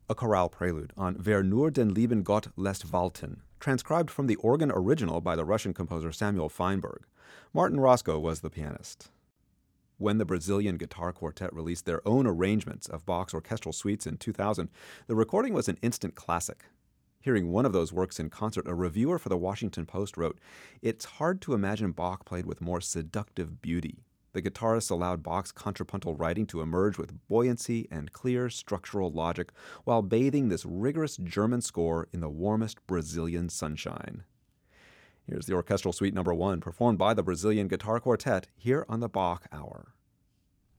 a chorale prelude on Wer nur den lieben Gott lässt walten, transcribed from the organ original by the Russian composer Samuel Feinberg. Martin Roscoe was the pianist. When the Brazilian Guitar Quartet released their own arrangements of Bach's orchestral suites in 2000, the recording was an instant classic. Hearing one of those works in concert, a reviewer for the Washington Post wrote, "It's hard to imagine Bach played with more seductive beauty. The guitarists allowed Bach's contrapuntal writing to emerge with buoyancy and clear structural logic while bathing this rigorous German score in the warmest Brazilian sunshine." Here's the Orchestral Suite No. 1, performed by the Brazilian Guitar Quartet here on the Bach Hour.